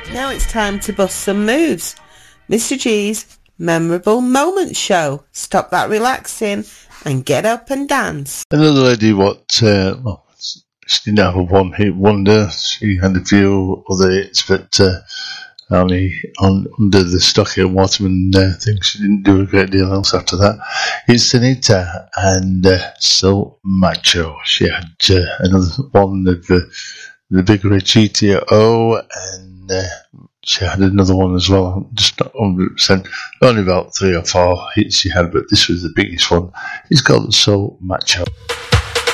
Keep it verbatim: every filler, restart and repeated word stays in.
Now it's time to bust some moves. Mister G's Memorable Moments Show. Stop that relaxing and get up and dance. Another lady, what, uh, well, she didn't have a one-hit wonder. She had a few other hits, but uh, only on under the Stocky and Waterman uh, thing. She didn't do a great deal else after that. It's Anita and uh, So Macho. She had uh, another one of the, the Big Red G T O, and uh, she had another one as well. Just not one hundred percent. Only about three or four hits she had, but this was the biggest one. It's called So Macho.